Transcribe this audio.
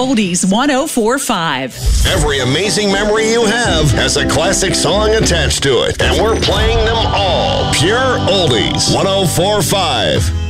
Oldies 104.5. Every amazing memory you have has a classic song attached to it, and we're playing them all. Pure Oldies 104.5.